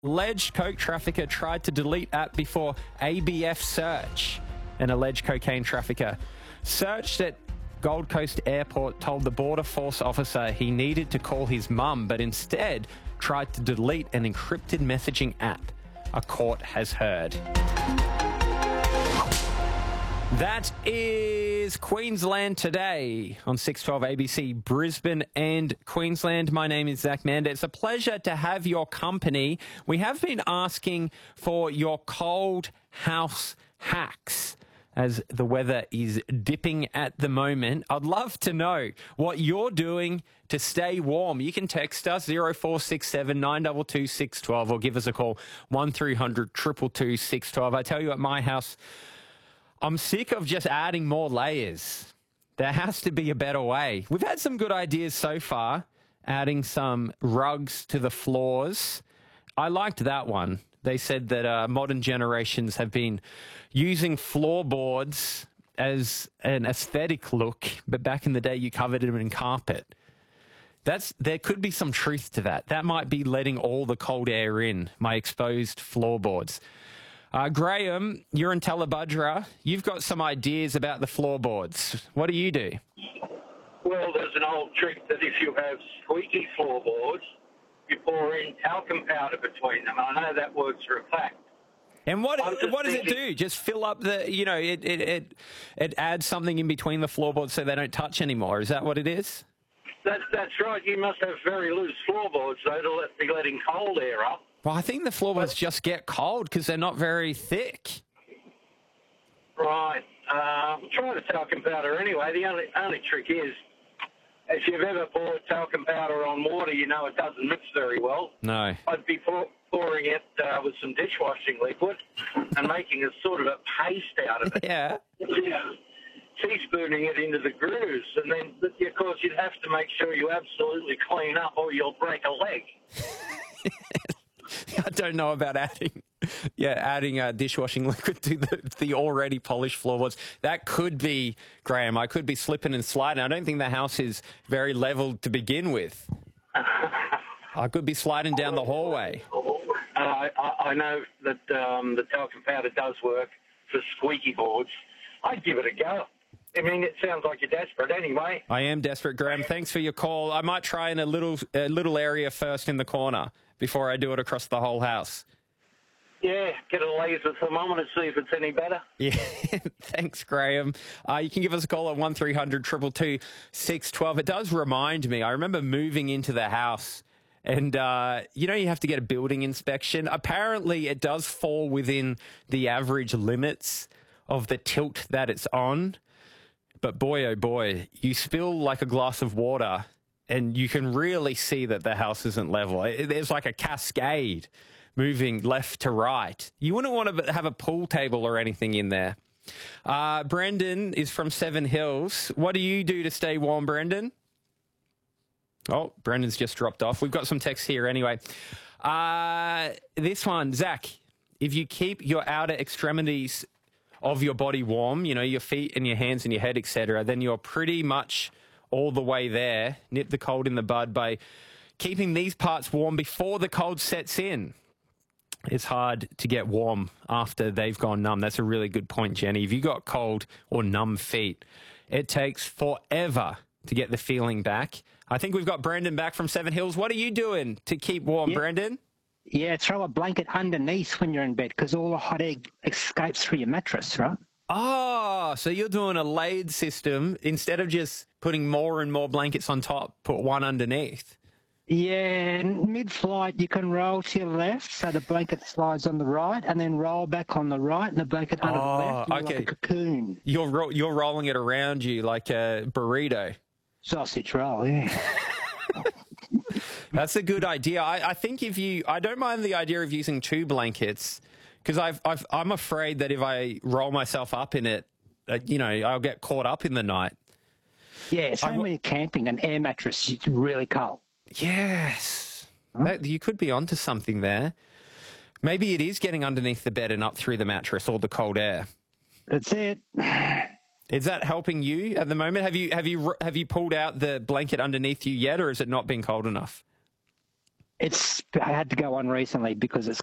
Alleged coke trafficker tried to delete app before ABF search. An alleged cocaine trafficker searched at Gold Coast Airport, told the Border Force officer he needed to call his mum, but instead tried to delete an encrypted messaging app, a court has heard. That is Queensland Today on 612 ABC, Brisbane and Queensland. My name is Zach Mander. It's a pleasure to have your company. We have been asking for your cold house hacks as the weather is dipping at the moment. I'd love to know what you're doing to stay warm. You can text us 0467 922 612 or give us a call 1300 222 612. I tell you, at my house, I'm sick of just adding more layers. There has to be a better way. We've had some good ideas so far, adding some rugs to the floors. I liked that one. They said that modern generations have been using floorboards as an aesthetic look, but back in the day you covered them in carpet. There could be some truth to that. That might be letting all the cold air in, my exposed floorboards. Graham, you're in Tallebudgera. You've got some ideas about the floorboards. What do you do? Well, there's an old trick that if you have squeaky floorboards, you pour in talcum powder between them. I know that works for a fact. And what does it do? Just fill up it adds something in between the floorboards so they don't touch anymore. Is that what it is? That's right. You must have very loose floorboards, though, to be letting cold air up. Well, I think the floorboards just get cold because they're not very thick. Right. Try the talcum powder anyway. The only trick is, if you've ever poured talcum powder on water, you know it doesn't mix very well. No. I'd be pouring it with some dishwashing liquid and making a sort of a paste out of it. Yeah. Teaspooning it into the grooves, and then, of course, you'd have to make sure you absolutely clean up or you'll break a leg. I don't know about adding dishwashing liquid to the already polished floorboards. That could be, Graham, I could be slipping and sliding. I don't think the house is very level to begin with. I could be sliding down the hallway. I know that the talcum powder does work for squeaky boards. I'd give it a go. I mean, it sounds like you're desperate anyway. I am desperate, Graham. Thanks for your call. I might try in a little area first in the corner before I do it across the whole house. Yeah, get a laser thermometer, see if it's any better. Yeah, thanks, Graham. You can give us a call at 1300 222 612. It does remind me, I remember moving into the house and, you have to get a building inspection. Apparently, it does fall within the average limits of the tilt that it's on. But boy, oh boy, you spill like a glass of water and you can really see that the house isn't level. There's like a cascade moving left to right. You wouldn't want to have a pool table or anything in there. Brendan is from Seven Hills. What do you do to stay warm, Brendan? Oh, Brendan's just dropped off. We've got some text here anyway. This one, Zach, if you keep your outer extremities of your body warm, your feet and your hands and your head, etc., then you're pretty much all the way there. Nip the cold in the bud by keeping these parts warm before the cold sets in. It's hard to get warm after they've gone numb. That's a really good point, Jenny. If you got cold or numb feet, it takes forever to get the feeling back. I think we've got Brendan back from Seven Hills. What are you doing to keep warm, Brendan? Yeah, throw a blanket underneath when you're in bed because all the hot air escapes through your mattress, right? Oh, so you're doing a layered system. Instead of just putting more and more blankets on top, put one underneath. Yeah, mid-flight you can roll to your left so the blanket slides on the right and then roll back on the right and the blanket under the left. Okay. Like a cocoon. You're rolling it around you like a burrito. Sausage roll, yeah. That's a good idea. I think I don't mind the idea of using two blankets because I'm afraid that if I roll myself up in it, I'll get caught up in the night. Yeah, same when you're camping, an air mattress is really cold. Yes. You could be onto something there. Maybe it is getting underneath the bed and up through the mattress, all the cold air. That's it. Is that helping you at the moment? Have you pulled out the blanket underneath you yet, or has it not been cold enough? I had to go on recently because it's